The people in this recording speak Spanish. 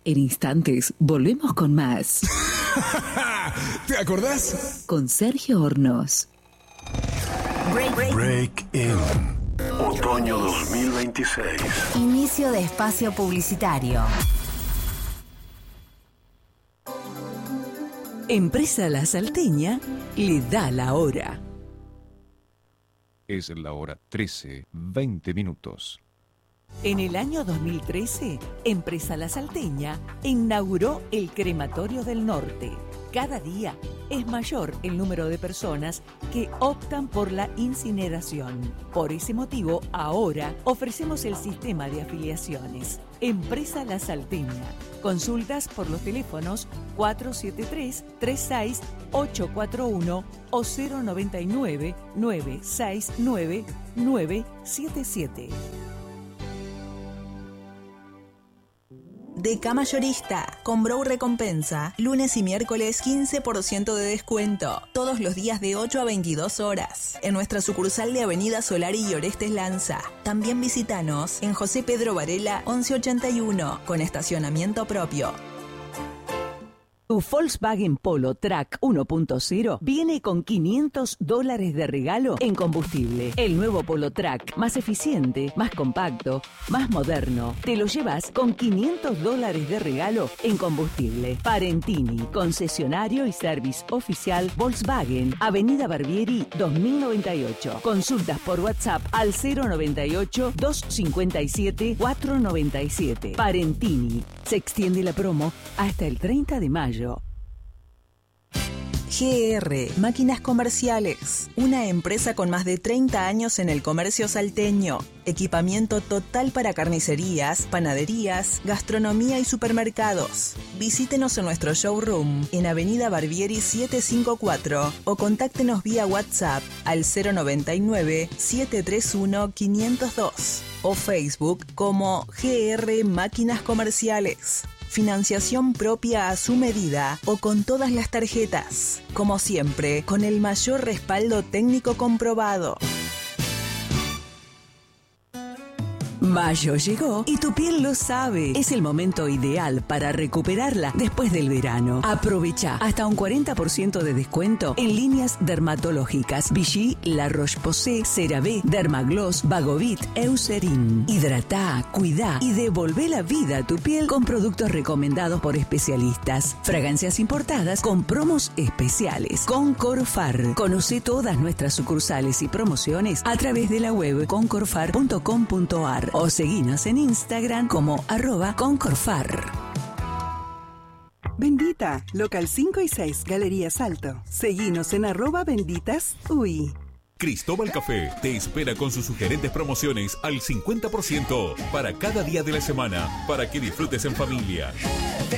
En instantes, volvemos con más. ¿Te acordás? Con Sergio Hornos. Break In. Otoño 2026. Inicio de espacio publicitario. Empresa La Salteña le da la hora. Es la hora 13:20. En el año 2013, Empresa La Salteña inauguró el Crematorio del Norte. Cada día es mayor el número de personas que optan por la incineración. Por ese motivo, ahora ofrecemos el sistema de afiliaciones. Empresa La Salteña. Consultas por los teléfonos 473-36-841 o 099-969-977. Deca Mayorista, con Brow Recompensa, lunes y miércoles 15% de descuento, todos los días de 8 a 22 horas, en nuestra sucursal de Avenida Solari y Orestes Lanza. También visítanos en José Pedro Varela 1181, con estacionamiento propio. Tu Volkswagen Polo Track 1.0 viene con $500 de regalo en combustible. El nuevo Polo Track, más eficiente, más compacto, más moderno. Te lo llevas con $500 de regalo en combustible. Parentini, concesionario y service oficial Volkswagen, Avenida Barbieri 2098. Consultas por WhatsApp al 098-257-497. Parentini. Se extiende la promo hasta el 30 de mayo. GR Máquinas Comerciales, una empresa con más de 30 años en el comercio salteño. Equipamiento total para carnicerías, panaderías, gastronomía y supermercados. Visítenos en nuestro showroom en Avenida Barbieri 754 o contáctenos vía WhatsApp al 099-731-502 o Facebook como GR Máquinas Comerciales. Financiación propia a su medida o con todas las tarjetas. Como siempre, con el mayor respaldo técnico comprobado. Mayo llegó y tu piel lo sabe. Es el momento ideal para recuperarla después del verano. Aprovecha hasta un 40% de descuento en líneas dermatológicas. Vichy, La Roche-Posay, CeraVe, Dermagloss, Vagovit, Eucerin. Hidratá, cuidá y devolvé la vida a tu piel con productos recomendados por especialistas. Fragancias importadas con promos especiales. Concorfar. Conoce todas nuestras sucursales y promociones a través de la web concorfar.com.ar o seguinos en Instagram como @concorfar. Bendita, local 5 y 6, Galería Salto. Seguinos en @benditasUI. Cristóbal Café te espera con sus sugerentes promociones al 50% para cada día de la semana, para que disfrutes en familia.